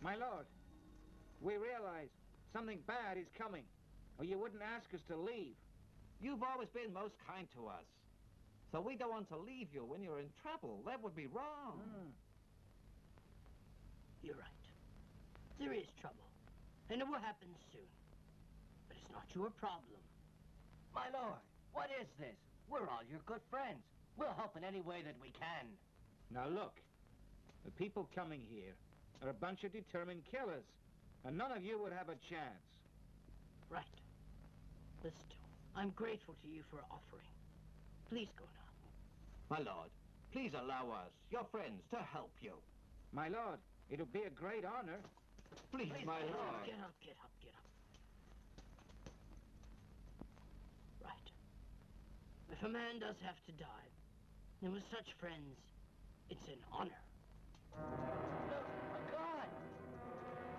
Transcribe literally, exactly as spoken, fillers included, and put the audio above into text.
My lord, we realize something bad is coming, or you wouldn't ask us to leave. You've always been most kind to us. So we don't want to leave you when you're in trouble. That would be wrong. Mm. You're right. There is trouble, and it will happen soon. But it's not your problem. My lord, what is this? We're all your good friends. We'll help in any way that we can. Now look, the people coming here are a bunch of determined killers, and none of you would have a chance. Right. Listo, I'm grateful to you for offering. Please go now. My lord, please allow us, your friends, to help you. My lord, it'll be a great honor. Please, Please, my get lord. up, get up, get up, get up. Right. If a man does have to die, and with such friends, it's an honor.